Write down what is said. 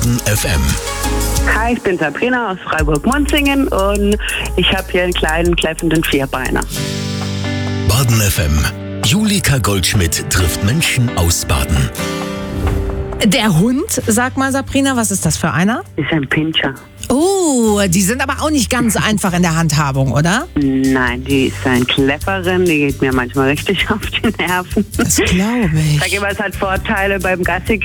Baden FM. Hi, ich bin Sabrina aus Freiburg-Monzingen und ich habe hier einen kleinen kläffenden Vierbeiner. Baden FM. Julika Goldschmidt trifft Menschen aus Baden. Der Hund, sag mal Sabrina, was ist das für einer? Ist ein Pinscher. Oh, die sind aber auch nicht ganz einfach in der Handhabung, oder? Nein, die ist ein Kläfferin, die geht mir manchmal richtig auf die Nerven. Das glaube ich. Sag immer, es hat Vorteile beim Gassi